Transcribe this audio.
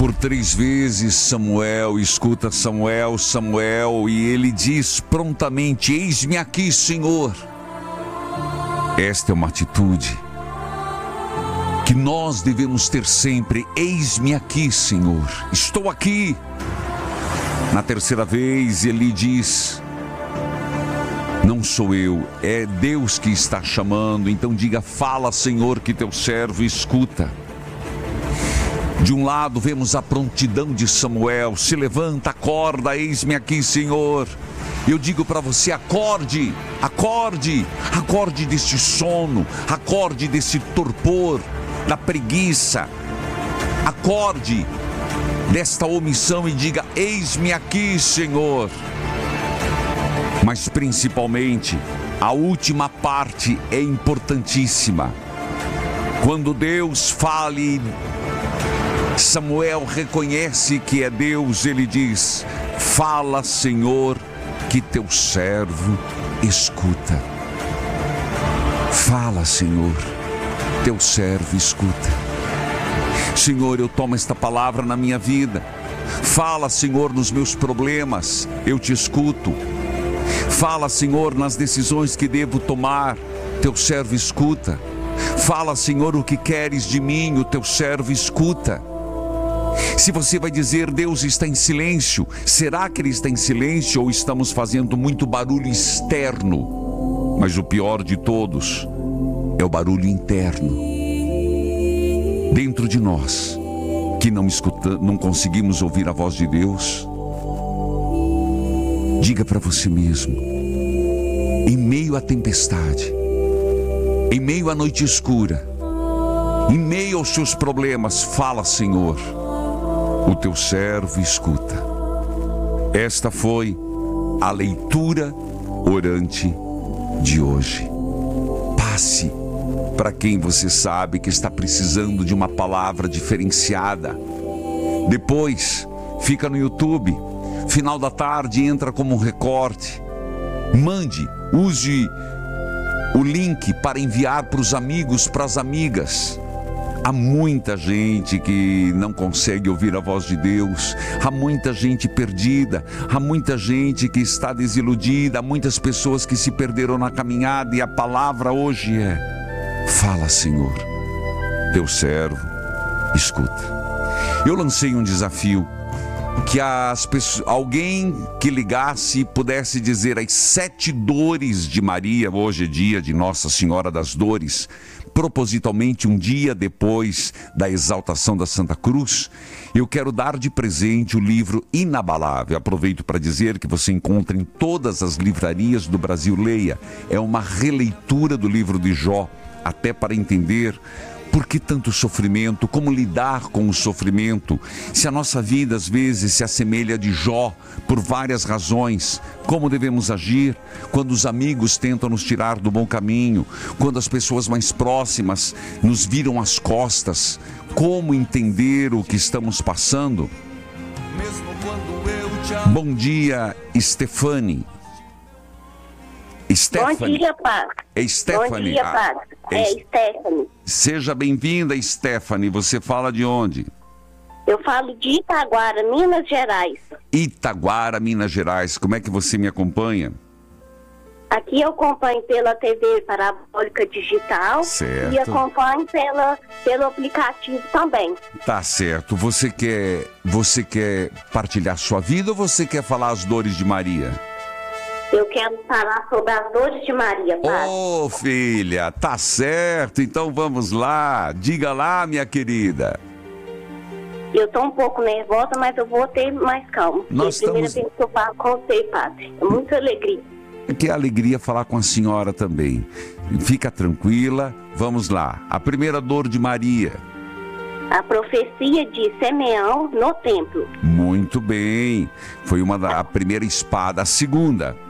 Por 3 vezes Samuel escuta Samuel, Samuel, e ele diz prontamente: eis-me aqui, Senhor. Esta é uma atitude que nós devemos ter sempre: eis-me aqui, Senhor, estou aqui. Na 3ª vez ele diz: não sou eu, é Deus que está chamando. Então diga: fala, Senhor, que teu servo escuta. De um lado vemos a prontidão de Samuel: se levanta, acorda, eis-me aqui, Senhor. Eu digo para você: acorde, acorde, acorde deste sono, acorde desse torpor, da preguiça, acorde desta omissão e diga: eis-me aqui, Senhor. Mas principalmente, a última parte é importantíssima. Quando Deus fale, Samuel reconhece que é Deus, ele diz: fala, Senhor, que teu servo escuta. Fala, Senhor, teu servo escuta. Senhor, eu tomo esta palavra na minha vida. Fala, Senhor, nos meus problemas, eu te escuto. Fala, Senhor, nas decisões que devo tomar, teu servo escuta. Fala, Senhor, o que queres de mim, o teu servo escuta. Se você vai dizer: Deus está em silêncio, será que Ele está em silêncio ou estamos fazendo muito barulho externo? Mas o pior de todos é o barulho interno. Dentro de nós, que não conseguimos ouvir a voz de Deus. Diga para você mesmo: em meio à tempestade, em meio à noite escura, em meio aos seus problemas, fala, Senhor, o teu servo escuta. Esta foi a leitura orante de hoje. Passe para quem você sabe que está precisando de uma palavra diferenciada. Depois, fica no YouTube. Final da tarde, entra como um recorte. Mande, use o link para enviar para os amigos, para as amigas. Há muita gente que não consegue ouvir a voz de Deus, há muita gente perdida, há muita gente que está desiludida, há muitas pessoas que se perderam na caminhada, e a palavra hoje é: fala, Senhor, teu servo escuta. Eu lancei um desafio, que alguém que ligasse e pudesse dizer as 7 dores de Maria. Hoje é dia de Nossa Senhora das Dores, propositalmente um dia depois da exaltação da Santa Cruz. Eu quero dar de presente o livro Inabalável. Aproveito para dizer que você encontra em todas as livrarias do Brasil. Leia, é uma releitura do livro de Jó, até para entender por que tanto sofrimento, como lidar com o sofrimento, se a nossa vida às vezes se assemelha a de Jó, por várias razões, como devemos agir quando os amigos tentam nos tirar do bom caminho, quando as pessoas mais próximas nos viram as costas, como entender o que estamos passando. Bom dia, Stephanie. Bom dia, padre. É Stephanie. Bom dia, padre. É Stephanie. Seja bem-vinda, Stephanie. Você fala de onde? Eu falo de Itaguara, Minas Gerais. Itaguara, Minas Gerais. Como é que você me acompanha? Aqui eu acompanho pela TV parabólica digital. Certo. E acompanho pelo aplicativo também. Tá certo. Você quer partilhar sua vida ou você quer falar as dores de Maria? Eu quero falar sobre as dores de Maria, padre. Ô, filha, tá certo. Então vamos lá. Diga lá, minha querida. Eu tô um pouco nervosa, mas eu vou ter mais calma. Nós é a primeira vez que eu falo com você, padre. É muita alegria. Que alegria falar com a senhora também. Fica tranquila. Vamos lá. A primeira dor de Maria. A profecia de Simeão no templo. Muito bem. Foi a primeira espada. A segunda.